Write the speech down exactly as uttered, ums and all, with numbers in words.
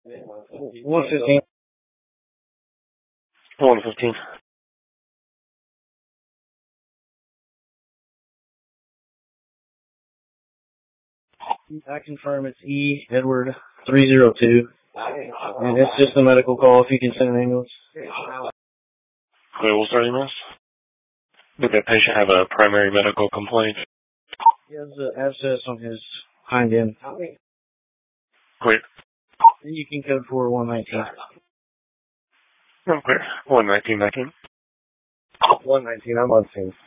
one fifteen. one fifteen. I confirm it's E. Edward three zero two. And it's just a medical call if you can send an ambulance. Okay, we'll start this. Did that patient have a primary medical complaint? He has an abscess on his hind end. Clear. You can code for one nineteen. I'm clear. one nineteen nineteen. one nineteen, I'm on scene.